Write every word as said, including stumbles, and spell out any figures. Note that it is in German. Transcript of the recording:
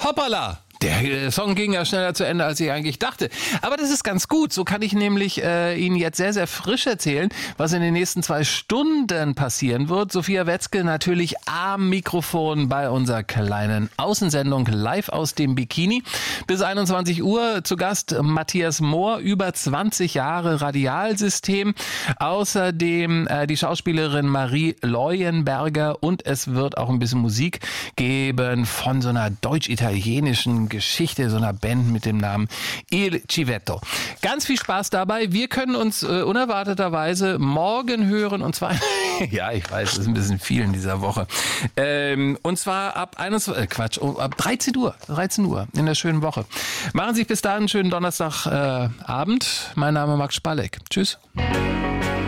Hoppala! Der Song ging ja schneller zu Ende, als ich eigentlich dachte. Aber das ist ganz gut. So kann ich nämlich äh, Ihnen jetzt sehr, sehr frisch erzählen, was in den nächsten zwei Stunden passieren wird. Sophia Wetzke natürlich am Mikrofon bei unserer kleinen Außensendung live aus dem Bikini. Bis einundzwanzig Uhr zu Gast Matthias Mohr, über zwanzig Jahre Radialsystem. Außerdem äh, die Schauspielerin Marie Leuenberger und es wird auch ein bisschen Musik geben von so einer deutsch-italienischen Geschichte, so einer Band mit dem Namen Il Civetto. Ganz viel Spaß dabei. Wir können uns äh, unerwarteterweise morgen hören und zwar, ja, ich weiß, es ist ein bisschen viel in dieser Woche. Ähm, und zwar ab einundzwanzig, äh, Quatsch, oh, ab dreizehn Uhr, dreizehn Uhr in der schönen Woche. Machen Sie sich bis dahin einen schönen Donnerstagabend. Äh, Abend. Mein Name ist Max Spalleck. Tschüss.